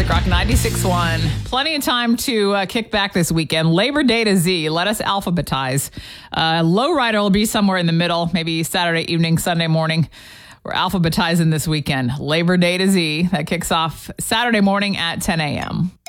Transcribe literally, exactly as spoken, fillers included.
Classic Rock ninety-six point one. Plenty of time to uh, kick back this weekend. Labor Day to Z. Let us alphabetize. Uh, Lowrider will be somewhere in the middle, maybe Saturday evening, Sunday morning. We're alphabetizing this weekend. Labor Day to Z. That kicks off Saturday morning at ten a.m.